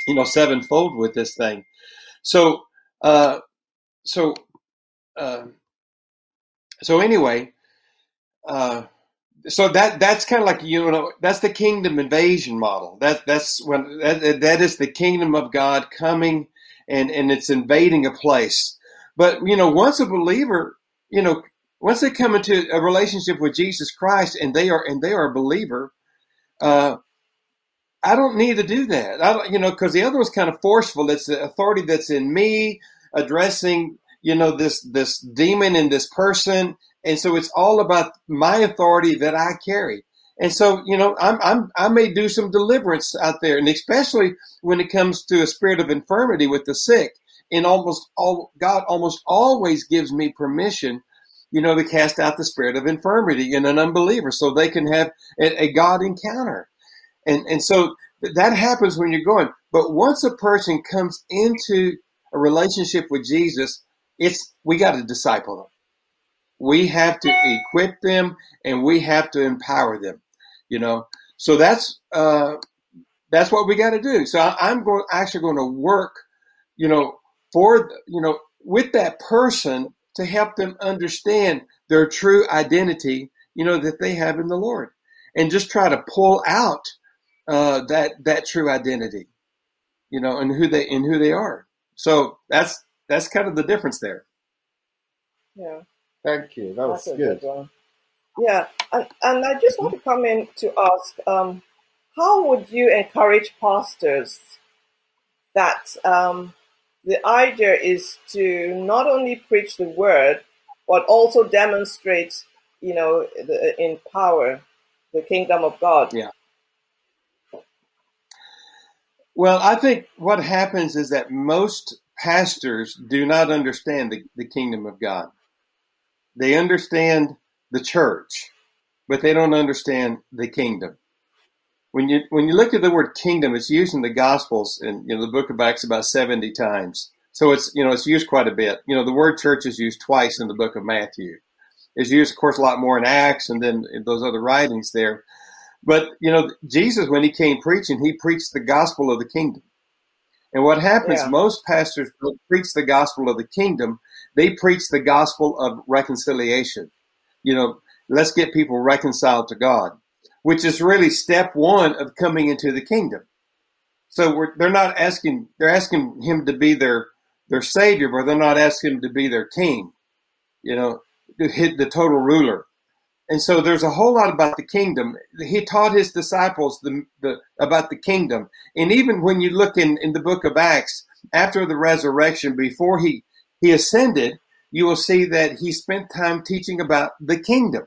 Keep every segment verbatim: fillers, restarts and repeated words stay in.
you know, sevenfold with this thing. So, uh, so, uh, so anyway, uh, so that that's kind of like, you know, that's the kingdom invasion model. That that's when that, that is the kingdom of God coming and and it's invading a place. But you know, once a believer, you know, once they come into a relationship with Jesus Christ and they are and they are a believer, uh, I don't need to do that. I don't, you know, because the other one's kind of forceful. It's the authority that's in me addressing, you know, this this demon in this person, and so it's all about my authority that I carry. And so, you know, I'm I'm I may do some deliverance out there, and especially when it comes to a spirit of infirmity with the sick. And almost all God almost always gives me permission, you know, to cast out the spirit of infirmity in an unbeliever, so they can have a, a God encounter. And and so that happens when you're going. But once a person comes into a relationship with Jesus, it's we got to disciple them. We have to equip them and we have to empower them. You know, so that's uh, that's what we got to do. So I, I'm going actually going to work, you know, for you know with that person to help them understand their true identity, you know, that they have in the Lord, and just try to pull out uh, that that true identity, you know, and who they and who they are. So that's that's kind of the difference there. Yeah. Thank you. That was That's a good. good one. Yeah, and, and I just want to come in to ask, um, how would you encourage pastors that um, the idea is to not only preach the word, but also demonstrate, you know, the, in power, the kingdom of God? Yeah. Well, I think what happens is that most pastors do not understand the, the kingdom of God. They understand the church, but they don't understand the kingdom. When you when you look at the word kingdom, it's used in the Gospels in you know the book of Acts about seventy times. So it's you know it's used quite a bit. You know the word church is used twice in the book of Matthew. It's used, of course, a lot more in Acts and then in those other writings there. But you know Jesus, when he came preaching, he preached the gospel of the kingdom. And what happens, Yeah. most pastors don't preach the gospel of the kingdom. They preach the gospel of reconciliation. You know, let's get people reconciled to God, which is really step one of coming into the kingdom. So we're, they're not asking, they're asking him to be their, their savior, but they're not asking him to be their king, you know, to hit the total ruler. And so there's a whole lot about the kingdom. He taught his disciples the, the, about the kingdom. And even when you look in, in the book of Acts, after the resurrection, before he, he ascended, you will see that he spent time teaching about the kingdom.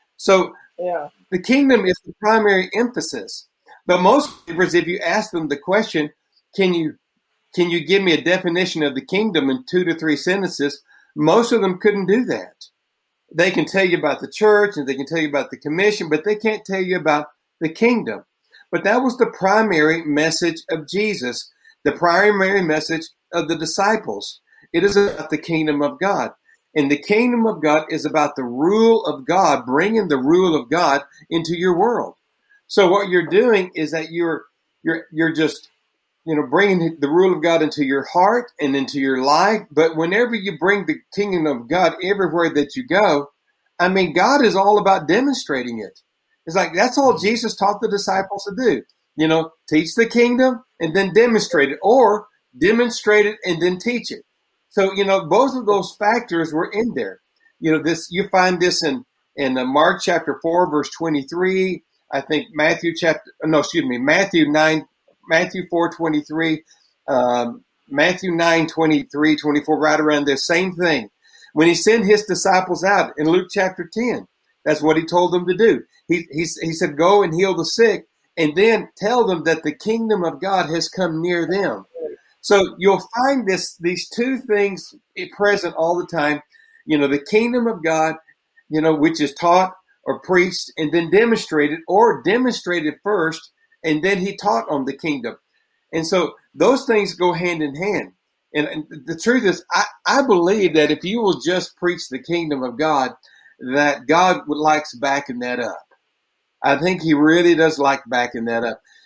So Yeah. the kingdom is the primary emphasis. But most believers, if you ask them the question, can you can you give me a definition of the kingdom in two to three sentences? Most of them couldn't do that. They can tell you about the church and they can tell you about the commission, but they can't tell you about the kingdom. But that was the primary message of Jesus, the primary message of the disciples. It is about the kingdom of God. And the kingdom of God is about the rule of God, bringing the rule of God into your world. So what you're doing is that you're you're you're just you know bringing the rule of God into your heart and into your life. But whenever you bring the kingdom of God everywhere that you go, I mean, God is all about demonstrating it. It's like that's all Jesus taught the disciples to do. You know, teach the kingdom and then demonstrate it, or demonstrate it and then teach it. So, you know, both of those factors were in there. You know, this you find this in, in Mark chapter four, verse twenty-three. I think Matthew chapter, no, excuse me, Matthew nine, Matthew four, twenty-three, um, Matthew nine, twenty-three, twenty-four, right around there. Same thing. When he sent his disciples out in Luke chapter ten, that's what he told them to do. He, he, he said, go and heal the sick and then tell them that the kingdom of God has come near them. So you'll find this these two things present all the time. You know, the kingdom of God, you know, which is taught or preached and then demonstrated, or demonstrated first, and then he taught on the kingdom. And so those things go hand in hand. And, and the truth is, I, I believe that if you will just preach the kingdom of God, that God would likes backing that up. I think he really does like backing that up.